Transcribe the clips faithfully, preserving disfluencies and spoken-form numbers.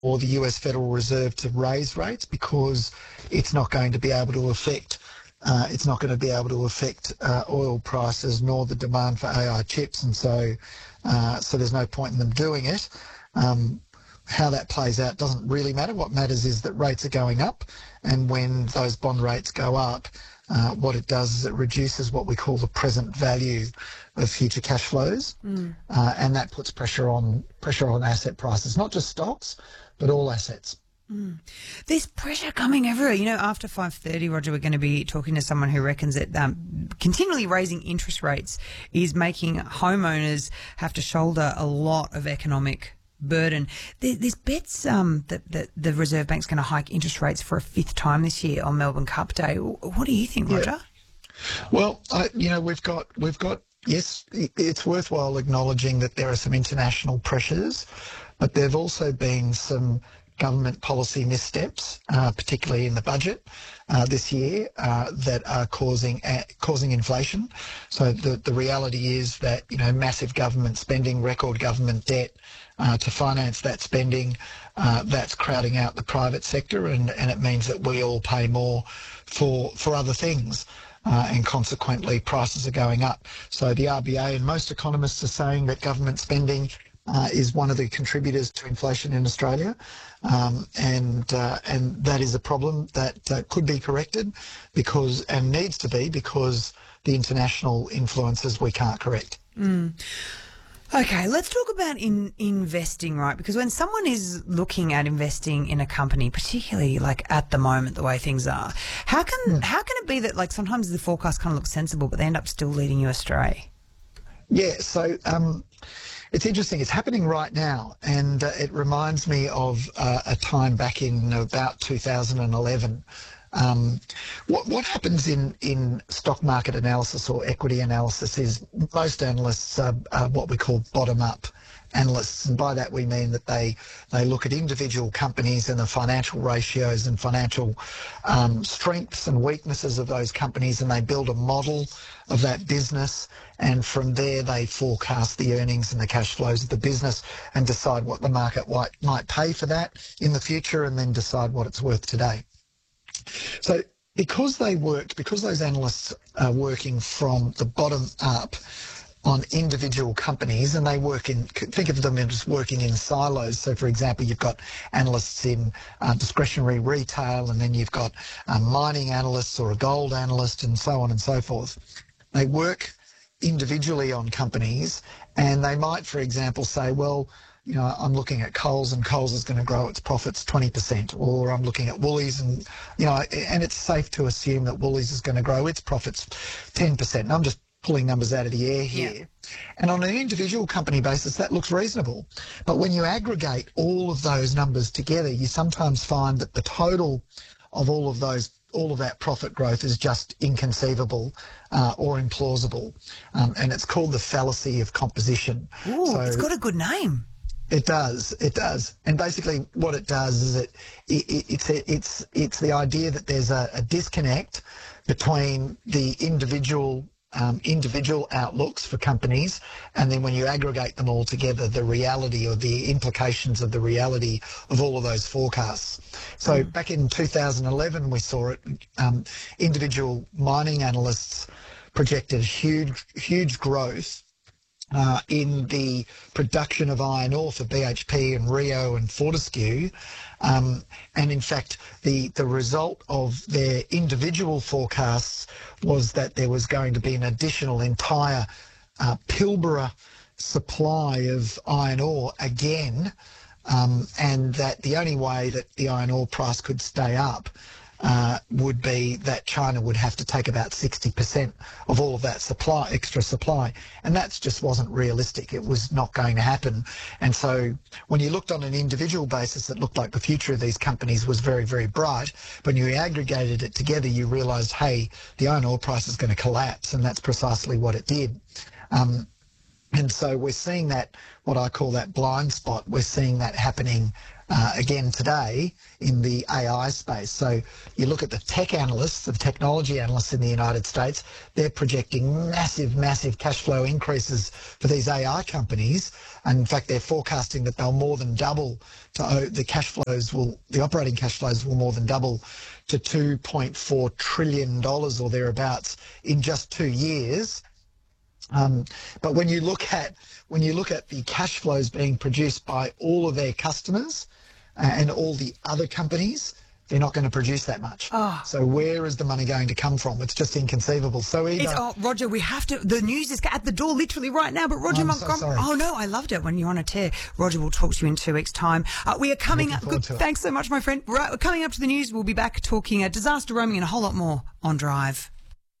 or the U S Federal Reserve to raise rates because it's not going to be able to affect uh, it's not going to be able to affect uh, oil prices nor the demand for A I chips, and so uh, so there's no point in them doing it. Um, how that plays out doesn't really matter. What matters is that rates are going up, and when those bond rates go up, uh, what it does is it reduces what we call the present value of future cash flows, mm. uh, and that puts pressure on pressure on asset prices, not just stocks, but all assets. Mm. There's pressure coming everywhere. You know, after five thirty, Roger, we're going to be talking to someone who reckons that um, continually raising interest rates is making homeowners have to shoulder a lot of economic burden. There, there's bets um, that, that the Reserve Bank's going to hike interest rates for a fifth time this year on Melbourne Cup Day. What do you think, Roger? Yeah. Well, I, you know, we've got we've got yes, it's worthwhile acknowledging that there are some international pressures, but there have also been some government policy missteps, uh, particularly in the budget uh, this year, uh, that are causing uh, causing inflation. So the, the reality is that, you know, massive government spending, record government debt uh, to finance that spending, uh, that's crowding out the private sector, and, and it means that we all pay more for for other things. Uh, and consequently, prices are going up. So the R B A and most economists are saying that government spending uh, is one of the contributors to inflation in Australia, um, and uh, and that is a problem that uh, could be corrected because and needs to be because the international influences we can't correct. Mm. Okay, let's talk about in investing, right? Because when someone is looking at investing in a company, particularly like at the moment, the way things are, how can mm. how can it be that like sometimes the forecast kind of looks sensible, but they end up still leading you astray? Yeah, so um, it's interesting. It's happening right now, and uh, it reminds me of uh, a time back in about two thousand eleven. Um, what, what happens in, in stock market analysis or equity analysis is most analysts are, are what we call bottom-up analysts, and by that we mean that they they look at individual companies and the financial ratios and financial um, strengths and weaknesses of those companies, and they build a model of that business, and from there they forecast the earnings and the cash flows of the business and decide what the market might, might pay for that in the future, and then decide what it's worth today. So because they work, because those analysts are working from the bottom up on individual companies, and they work in, think of them as working in silos. So, for example, you've got analysts in uh, discretionary retail, and then you've got uh, mining analysts or a gold analyst, and so on and so forth. They work individually on companies, and they might, for example, say, well, you know, I'm looking at Coles, and Coles is going to grow its profits twenty percent, or I'm looking at Woolies, and, you know, and it's safe to assume that Woolies is going to grow its profits ten percent. And I'm just pulling numbers out of the air here. Yeah. And on an individual company basis, that looks reasonable. But when you aggregate all of those numbers together, you sometimes find that the total of all of those, all of that profit growth is just inconceivable uh, or implausible. Um, and it's called the fallacy of composition. Ooh, so, it's got a good name. It does, it does, and basically what it does is it, it it's it's it's the idea that there's a, a disconnect between the individual um, individual outlooks for companies, and then when you aggregate them all together, the reality or the implications of the reality of all of those forecasts. So mm. back in two thousand eleven, we saw it. Um, individual mining analysts projected huge huge growth Uh, in the production of iron ore for B H P and Rio and Fortescue. Um, and in fact, the, the result of their individual forecasts was that there was going to be an additional entire uh, Pilbara supply of iron ore again, um, and that the only way that the iron ore price could stay up Uh, would be that China would have to take about sixty percent of all of that supply, extra supply. And that just wasn't realistic. It was not going to happen. And so when you looked on an individual basis, it looked like the future of these companies was very, very bright. But when you aggregated it together, you realised, hey, the iron ore price is going to collapse. And that's precisely what it did. Um, and so we're seeing that, what I call that blind spot, we're seeing that happening uh, again today in the A I space. So you look at the tech analysts, the technology analysts in the United States, they're projecting massive, massive cash flow increases for these A I companies. And in fact, they're forecasting that they'll more than double to oh, the cash flows will, the operating cash flows will more than double to two point four trillion dollars or thereabouts in just two years. Um, but when you look at when you look at the cash flows being produced by all of their customers uh, and all the other companies, they're not going to produce that much. Oh. So where is the money going to come from? It's just inconceivable. So either... It's, oh, Roger, we have to... The news is at the door literally right now, but Roger I'm Montgomery... so sorry. Oh, no, I loved it when you're on a tear. Roger, we'll talk to you in two weeks' time. Uh, we are coming Looking up... forward Good, to it. thanks so much, my friend. Right, we're coming up to the news. We'll be back talking uh, disaster roaming and a whole lot more on Drive.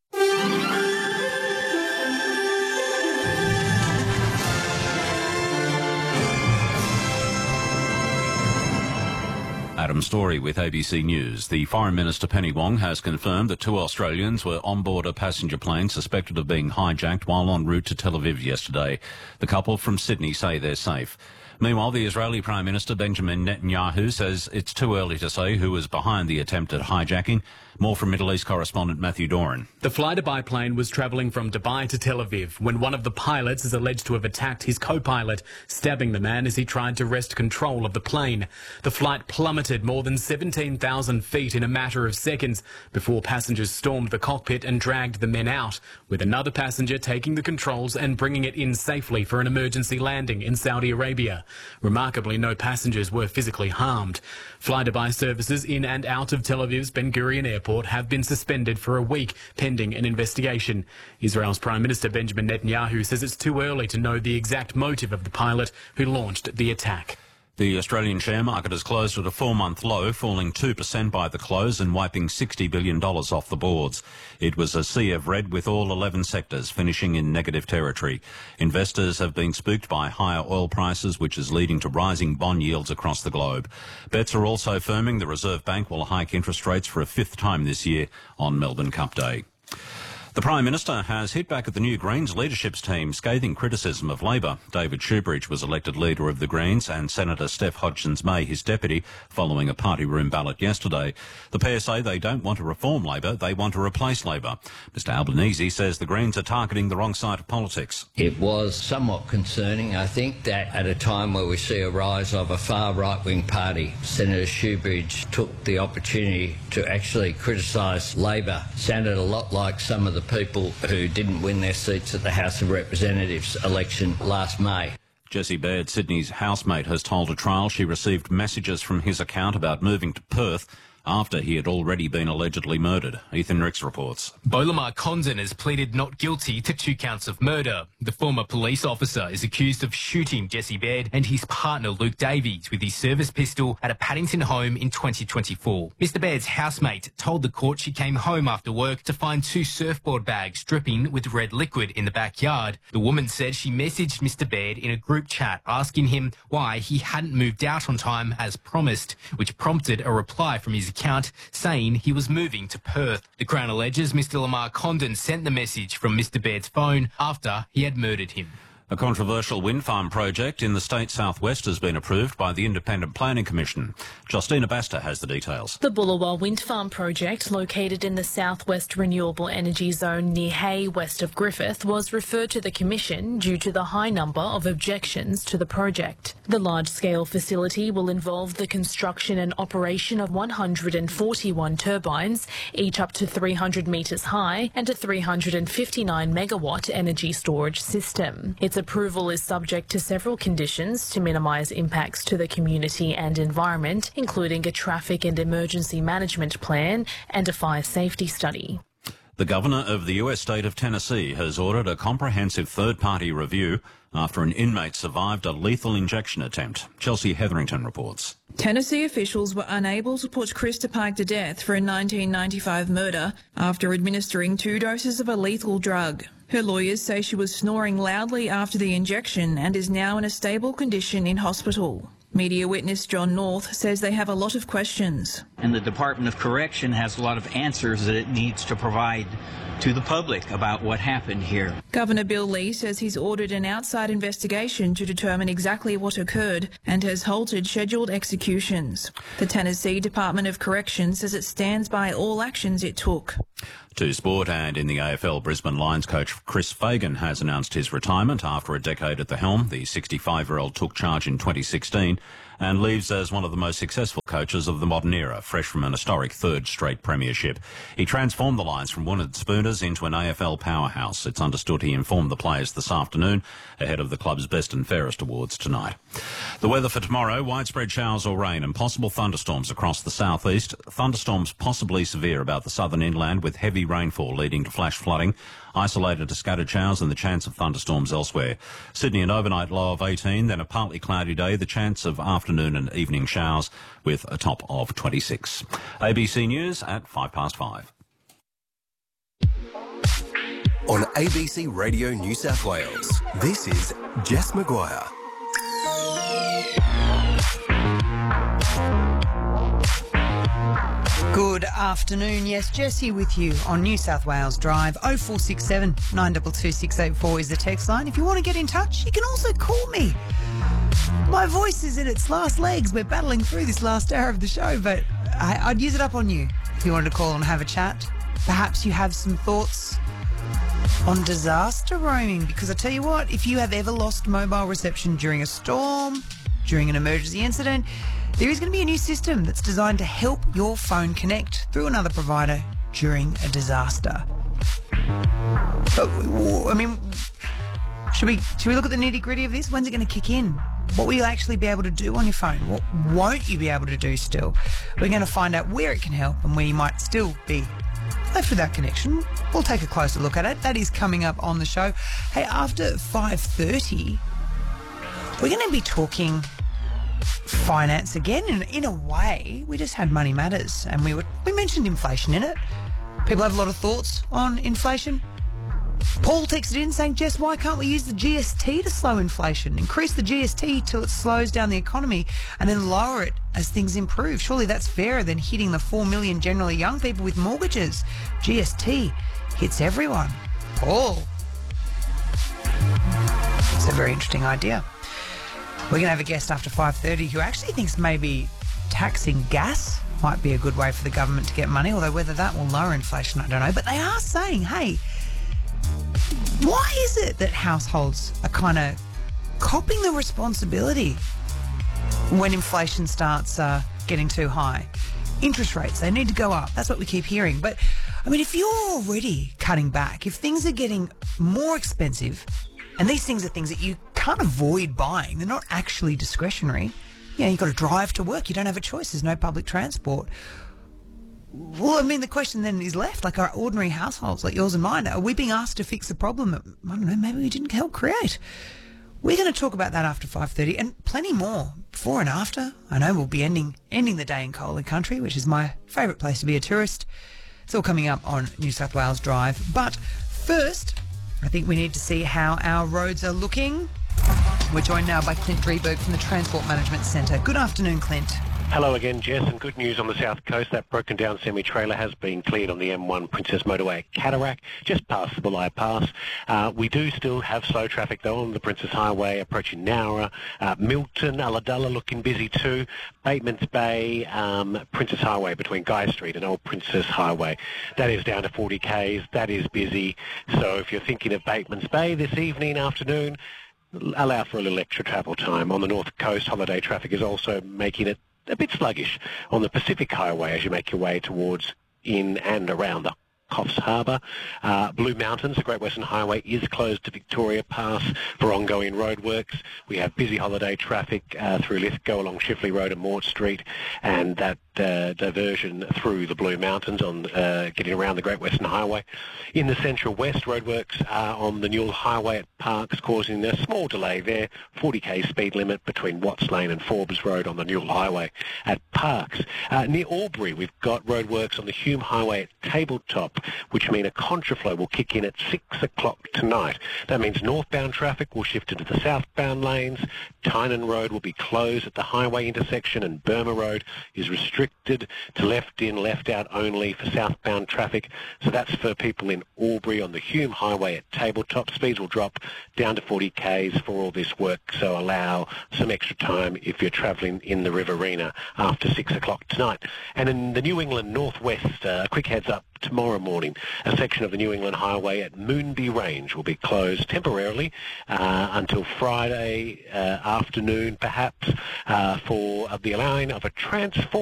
Adam Story with A B C News. The Foreign Minister Penny Wong has confirmed that two Australians were on board a passenger plane suspected of being hijacked while en route to Tel Aviv yesterday. The couple from Sydney say they're safe. Meanwhile, the Israeli Prime Minister Benjamin Netanyahu says it's too early to say who was behind the attempted hijacking. More from Middle East correspondent Matthew Doran. The fly-to-by plane was travelling from Dubai to Tel Aviv when one of the pilots is alleged to have attacked his co-pilot, stabbing the man as he tried to wrest control of the plane. The flight plummeted more than seventeen thousand feet in a matter of seconds before passengers stormed the cockpit and dragged the men out, with another passenger taking the controls and bringing it in safely for an emergency landing in Saudi Arabia. Remarkably, no passengers were physically harmed. Fly-to-by services in and out of Tel Aviv's Ben Gurion Airport have been suspended for a week, pending an investigation. Israel's Prime Minister Benjamin Netanyahu says it's too early to know the exact motive of the pilot who launched the attack. The Australian share market has closed at a four-month low, falling two percent by the close and wiping sixty billion dollars off the boards. It was a sea of red with all eleven sectors finishing in negative territory. Investors have been spooked by higher oil prices, which is leading to rising bond yields across the globe. Bets are also firming the Reserve Bank will hike interest rates for a fifth time this year on Melbourne Cup Day. The Prime Minister has hit back at the new Greens leadership's team, scathing criticism of Labor. David Shoebridge was elected leader of the Greens and Senator Steph Hodgins-May his deputy following a party room ballot yesterday. The pair say they don't want to reform Labor, they want to replace Labor. Mister Albanese says the Greens are targeting the wrong side of politics. It was somewhat concerning, I think, that at a time where we see a rise of a far right-wing party, Senator Shoebridge took the opportunity to actually criticise Labor. Sounded a lot like some of the people who didn't win their seats at the House of Representatives election last May. Jessie Baird, Sydney's housemate, has told a trial she received messages from his account about moving to Perth after he had already been allegedly murdered. Ethan Ricks reports. Bolamar Condon has pleaded not guilty to two counts of murder. The former police officer is accused of shooting Jessie Baird and his partner Luke Davies with his service pistol at a Paddington home in twenty twenty-four. Mister Baird's housemate told the court she came home after work to find two surfboard bags dripping with red liquid in the backyard. The woman said she messaged Mister Baird in a group chat asking him why he hadn't moved out on time as promised, which prompted a reply from his account saying he was moving to Perth. The Crown alleges Mister Lamar Condon sent the message from Mister Baird's phone after he had murdered him. A controversial wind farm project in the state southwest has been approved by the Independent Planning Commission. Justina Basta has the details. The Bullawa Wind Farm project, located in the southwest renewable energy zone near Hay, west of Griffith, was referred to the Commission due to the high number of objections to the project. The large-scale facility will involve the construction and operation of one hundred forty-one turbines, each up to three hundred metres high, and a three hundred fifty-nine megawatt energy storage system. Its approval is subject to several conditions to minimise impacts to the community and environment, including a traffic and emergency management plan and a fire safety study. The Governor of the U S state of Tennessee has ordered a comprehensive third-party review after an inmate survived a lethal injection attempt. Chelsea Hetherington reports. Tennessee officials were unable to put Krista Pike to death for a nineteen ninety-five murder after administering two doses of a lethal drug. Her lawyers say she was snoring loudly after the injection and is now in a stable condition in hospital. Media witness John North says they have a lot of questions. And the Department of Correction has a lot of answers that it needs to provide to the public about what happened here. Governor Bill Lee says he's ordered an outside investigation to determine exactly what occurred and has halted scheduled executions. The Tennessee Department of Corrections says it stands by all actions it took. To sport, and in the A F L, Brisbane Lions coach Chris Fagan has announced his retirement after a decade at the helm. The sixty-five-year-old took charge in twenty sixteen and leaves as one of the most successful coaches of the modern era, fresh from an historic third straight premiership. He transformed the Lions from Wounded Spooners into an A F L powerhouse. It's understood he informed the players this afternoon ahead of the club's Best and Fairest Awards tonight. The weather for tomorrow: widespread showers or rain and possible thunderstorms across the southeast. Thunderstorms possibly severe about the southern inland, with heavy rainfall leading to flash flooding. Isolated to scattered showers and the chance of thunderstorms elsewhere. Sydney, an overnight low of eighteen, then a partly cloudy day, the chance of afternoon and evening showers with a top of twenty-six. A B C News at five past five. On A B C Radio New South Wales, this is Jess Maguire. Good afternoon. Yes, Jessie with you on New South Wales Drive. oh four six seven, nine two two, six eight four is the text line. If you want to get in touch, you can also call me. My voice is in its last legs. We're battling through this last hour of the show, but I, I'd use it up on you if you wanted to call and have a chat. Perhaps you have some thoughts on disaster roaming, because I tell you what, if you have ever lost mobile reception during a storm, during an emergency incident, there is going to be a new system that's designed to help your phone connect through another provider during a disaster. But, I mean, should we should we look at the nitty-gritty of this? When's it going to kick in? What will you actually be able to do on your phone? What won't you be able to do still? We're going to find out where it can help and where you might still be left without connection. We'll take a closer look at it. That is coming up on the show. Hey, after five thirty, we're going to be talking finance again. In, in a way, we just had Money Matters, and we were we mentioned inflation in it. People have a lot of thoughts on inflation. Paul texted in saying, Jess, why can't we use the G S T to slow inflation? Increase the G S T till it slows down the economy and then lower it as things improve. Surely that's fairer than hitting the four million generally young people with mortgages. G S T hits everyone. Paul. It's a very interesting idea. We're going to have a guest after five thirty who actually thinks maybe taxing gas might be a good way for the government to get money, although whether that will lower inflation, I don't know. But they are saying, hey, why is it that households are kind of copping the responsibility when inflation starts uh, getting too high? Interest rates, they need to go up. That's what we keep hearing. But, I mean, if you're already cutting back, if things are getting more expensive, and these things are things that you can't avoid buying, they're not actually discretionary. You know, you've got to drive to work. You don't have a choice. There's no public transport. Well, I mean, the question then is left, like our ordinary households, like yours and mine, are we being asked to fix a problem that, I don't know, maybe we didn't help create? We're going to talk about that after five thirty and plenty more before and after. I know we'll be ending ending the day in Coaling Country, which is my favourite place to be a tourist. It's all coming up on New South Wales Drive. But first, I think we need to see how our roads are looking. We're joined now by Clint Drieberg from the Transport Management Centre. Good afternoon, Clint. Hello again, Jess, and good news on the south coast. That broken down semi-trailer has been cleared on the M one Princess Motorway at Cataract, just past the Belaya Pass. Uh, we do still have slow traffic, though, on the Princess Highway approaching Nowra. Uh, Milton, Ulladulla looking busy too. Batemans Bay, um, Princess Highway between Guy Street and Old Princess Highway. That is down to forty kays. That is busy. So if you're thinking of Batemans Bay this evening, afternoon, allow for a little extra travel time. On the north coast, holiday traffic is also making it a bit sluggish on the Pacific Highway as you make your way towards in and around the Coffs Harbour. Uh, Blue Mountains, the Great Western Highway, is closed to Victoria Pass for ongoing roadworks. We have busy holiday traffic uh, through Lithgow along Shifley Road and Mort Street, and that uh, diversion through the Blue Mountains on uh, getting around the Great Western Highway. In the Central West, roadworks are on the Newell Highway at Parks, causing a small delay there. forty k speed limit between Watts Lane and Forbes Road on the Newell Highway at Parks. Uh, near Albury, we've got roadworks on the Hume Highway at Tabletop, which mean a contraflow will kick in at six o'clock tonight. That means northbound traffic will shift into the southbound lanes. Tynan Road will be closed at the highway intersection, and Burma Road is restricted restricted to left in, left out only for southbound traffic. So that's for people in Albury on the Hume Highway at Tabletop. Speeds will drop down to forty kays for all this work, so allow some extra time if you're travelling in the Riverina after six o'clock tonight. And in the New England Northwest, uh, quick heads up, tomorrow morning, a section of the New England Highway at Moonbee Range will be closed temporarily uh, until Friday uh, afternoon, perhaps, uh, for uh, the allowing of a transform